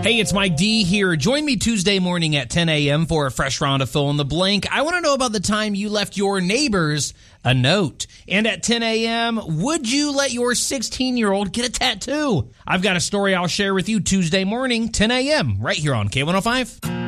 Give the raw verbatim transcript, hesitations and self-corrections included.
Hey, it's Mike D here. Join me Tuesday morning at ten a.m. for a fresh round of Fill in the Blank. I want to know about the time you left your neighbors a note. And at ten a.m., would you let your sixteen-year-old get a tattoo? I've got a story I'll share with you Tuesday morning, ten a.m., right here on K one oh five.